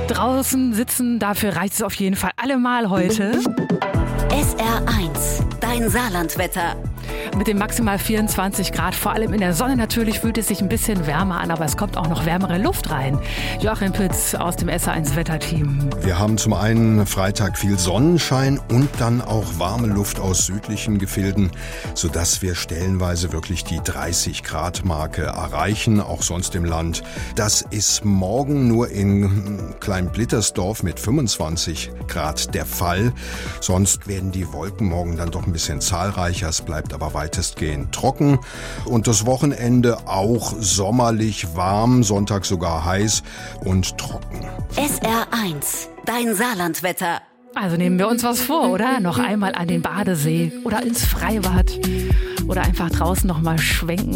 Draußen sitzen, dafür reicht es auf jeden Fall allemal heute. SR1, dein Saarlandwetter. Mit den maximal 24 Grad, vor allem in der Sonne natürlich, fühlt es sich ein bisschen wärmer an, aber es kommt auch noch wärmere Luft rein. Joachim Pütz aus dem SR1 Wetterteam. Wir haben zum einen Freitag viel Sonnenschein und dann auch warme Luft aus südlichen Gefilden, sodass wir stellenweise wirklich die 30-Grad-Marke erreichen, auch sonst im Land. Das ist morgen nur in Klein-Blittersdorf mit 25 Grad der Fall. Sonst werden die Wolken morgen dann doch ein bisschen zahlreicher, es bleibt aber weitestgehend trocken. Und das Wochenende auch sommerlich warm, Sonntag sogar heiß und trocken. SR1, dein Saarlandwetter. Also nehmen wir uns was vor, oder? Noch einmal an den Badesee oder ins Freibad oder einfach draußen noch mal schwenken.